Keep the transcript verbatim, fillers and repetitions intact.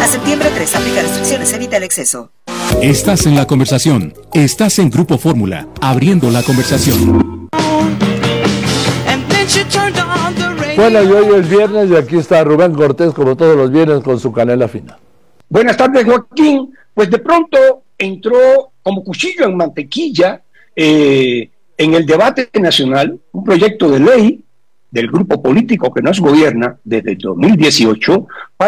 septiembre tres. Aplica restricciones. Evita el exceso. Estás en la conversación. Estás en Grupo Fórmula. Abriendo la conversación. Bueno, y hoy es viernes y aquí está Rubén Cortés, como todos los viernes, con su canela fina. Buenas tardes, Joaquín. Pues de pronto entró como cuchillo en mantequilla eh, en el debate nacional un proyecto de ley del grupo político que nos gobierna desde el dos mil dieciocho